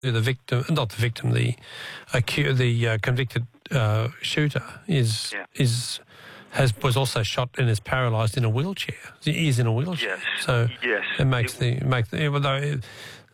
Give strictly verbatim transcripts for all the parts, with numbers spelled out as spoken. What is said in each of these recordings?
the victim, not the victim, the accused, the uh, convicted uh, shooter is Yeah. is has was also shot and is paralysed in a wheelchair. He is in a wheelchair. Yes. So Yes. it makes It- the make the even though it,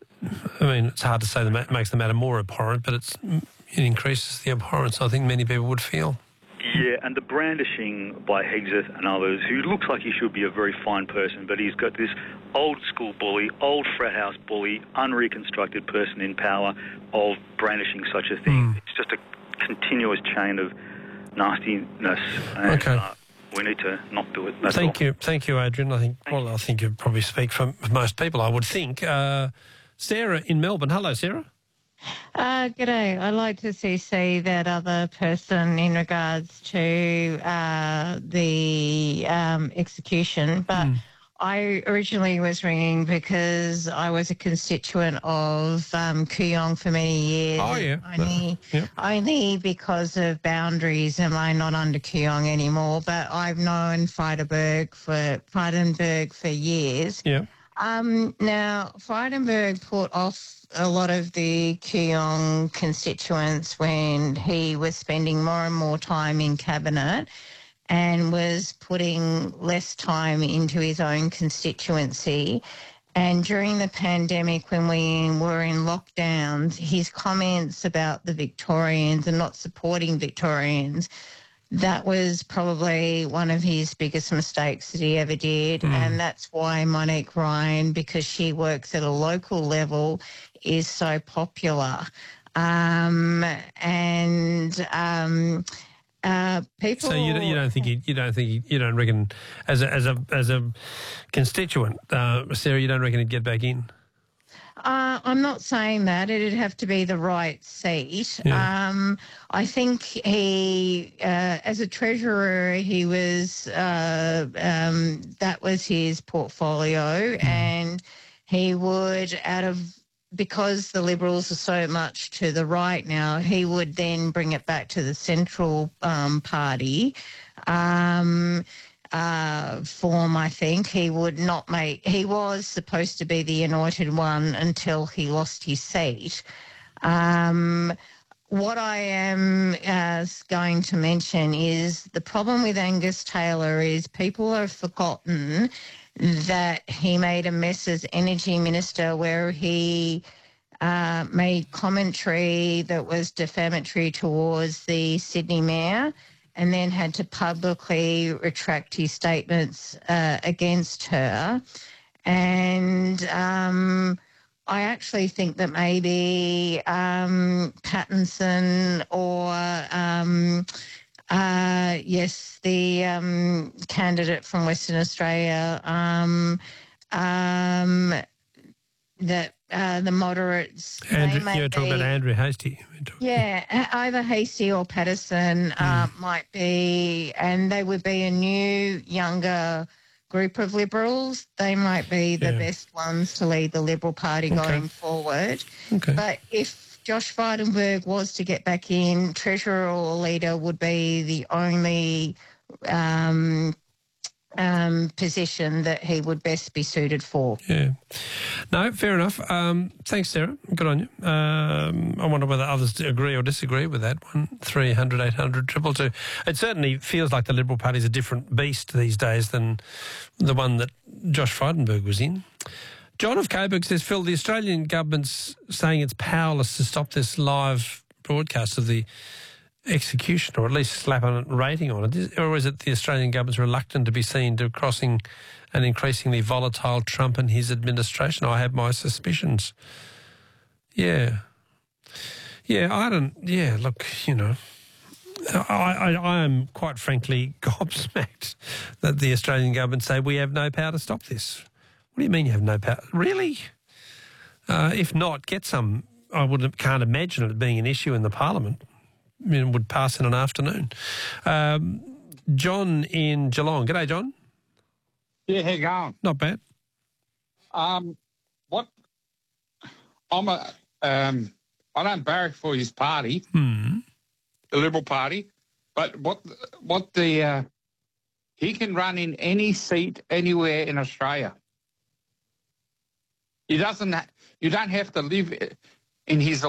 I mean it's hard to say that it makes the matter more abhorrent, but it's it increases the abhorrence I think many people would feel. Yeah, and the brandishing by Hegseth and others, who looks like he should be a very fine person, but he's got this old school bully, old frat house bully, unreconstructed person in power of brandishing such a thing. Mm. It's just a continuous chain of nastiness, and Okay. uh, we need to not do it. That's Thank all. you, thank you, Adrian. I think well, I think you probably speak for most people. I would think. Uh, Sarah in Melbourne. Hello, Sarah. Uh, g'day. I'd like to see, see that other person in regards to uh, the um, execution, but Mm. I originally was ringing because I was a constituent of um, Kooyong for many years. Oh, yeah. Only, Yep. only because of boundaries am I not under Kooyong anymore, but I've known Frydenberg for, Frydenberg for years. Yeah. Um, now, Frydenberg put off a lot of the Kooyong constituents when he was spending more and more time in cabinet and was putting less time into his own constituency. And during the pandemic, when we were in lockdowns, his comments about the Victorians and not supporting Victorians, that was probably one of his biggest mistakes that he ever did. Mm. And that's why Monique Ryan, because she works at a local level, is so popular. Um, and um, uh, people... So you don't, you don't think you, you don't think you, you don't reckon as a as a as a constituent, uh, Sarah, you don't reckon he'd get back in? Uh, I'm not saying that. It'd have to be the right seat. Yeah. Um, I think he, uh, as a treasurer, he was, uh, um, that was his portfolio, and he would, out of, because the Liberals are so much to the right now, he would then bring it back to the Central um, Party. Um uh, form, I think. He would not make... He was supposed to be the anointed one until he lost his seat. Um, what I am uh, going to mention is the problem with Angus Taylor is people have forgotten that he made a mess as Energy Minister where he uh, made commentary that was defamatory towards the Sydney Mayor, and then had to publicly retract his statements uh, against her. And um, I actually think that maybe um, Pattinson or, um, uh, yes, the um, candidate from Western Australia, um, um, that uh, the moderates... Andrew, they may you're talking be, about Andrew Hastie. Yeah, either Hastie or Patterson uh, Mm. might be, and they would be a new, younger group of Liberals. They might be the Yeah. best ones to lead the Liberal Party Okay. going forward. Okay. But if Josh Frydenberg was to get back in, Treasurer or Leader would be the only um, um, position that he would best be suited for. Yeah. No, fair enough. Um, thanks, Sarah. Good on you. Um, I wonder whether others agree or disagree with that one. three hundred, eight hundred, two two two. It certainly feels like the Liberal Party is a different beast these days than the one that Josh Frydenberg was in. John of Coburg says, Phil, the Australian government's saying it's powerless to stop this live broadcast of the execution, or at least slap a rating on it, or is it the Australian government's reluctant to be seen to crossing an increasingly volatile Trump and his administration? I have my suspicions. Yeah. Yeah, I don't, yeah, look, you know, I, I, I am quite frankly gobsmacked that the Australian government say we have no power to stop this. What do you mean you have no power? Really? Uh, if not, get some. I wouldn't, can't imagine it being an issue in the Parliament. I mean, it would pass in an afternoon. Um, John in Geelong. G'day, John. Yeah, how you going? Not bad. Um, what? I'm a. Um, I don't barrack for his party, Hmm. the Liberal Party, but what? What the? Uh, he can run in any seat anywhere in Australia. He doesn't. Ha- you don't have to live in his